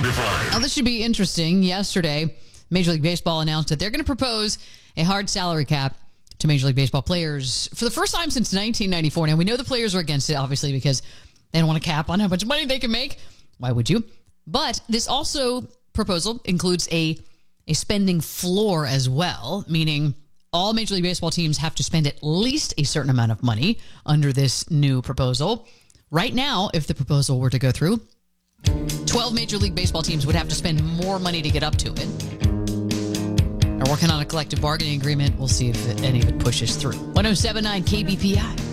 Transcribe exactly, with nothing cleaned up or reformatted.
twenty-five. Now, this should be interesting. Yesterday, Major League Baseball announced that they're going to propose a hard salary cap to Major League Baseball players for the first time since nineteen ninety-four. Now, we know the players are against it, obviously, because they don't want a cap on how much money they can make. Why would you? But this also proposal includes a, a spending floor as well, meaning all Major League Baseball teams have to spend at least a certain amount of money under this new proposal. Right now, if the proposal were to go through, twelve Major League Baseball teams would have to spend more money to get up to it. They're working on a collective bargaining agreement. We'll see if any of it pushes through. one oh seven point nine K B P I.